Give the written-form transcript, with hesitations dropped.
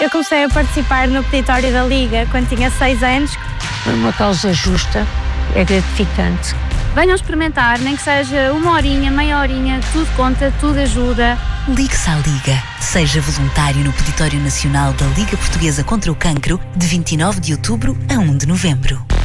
Eu comecei a participar no peditório da Liga quando tinha 6 anos. É uma causa justa, é gratificante. Venham experimentar, nem que seja uma horinha, meia horinha, tudo conta, tudo ajuda. Ligue-se à Liga. Seja voluntário no Peditório Nacional da Liga Portuguesa contra o Cancro, de 29 de outubro a 1 de novembro.